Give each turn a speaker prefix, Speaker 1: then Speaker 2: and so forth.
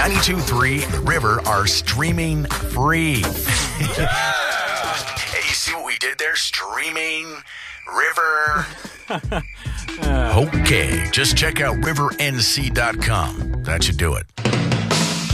Speaker 1: 92.3 and The River are streaming free. Hey, you see what we did there? Streaming River. Okay, just check out rivernc.com. That should do it.